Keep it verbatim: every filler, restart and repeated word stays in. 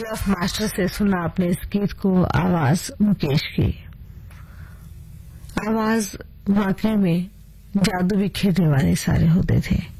Bulb master से सुना आपने इस गीत को, आवाज मुकेश की। आवाज वाकई में जादू भी खेलने वाले सारे होते थे।